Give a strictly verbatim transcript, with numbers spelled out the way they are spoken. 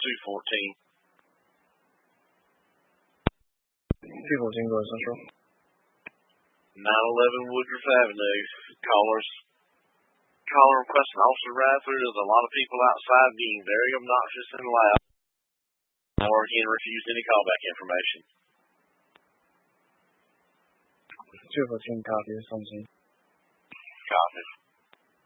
two fourteen. two fourteen, go ahead, Central. nine eleven Woodruff Avenue. Callers. Caller requesting officer ride through. There's a lot of people outside being very obnoxious and loud. Or again, refused any callback information. two fourteen, copy, something. Copy.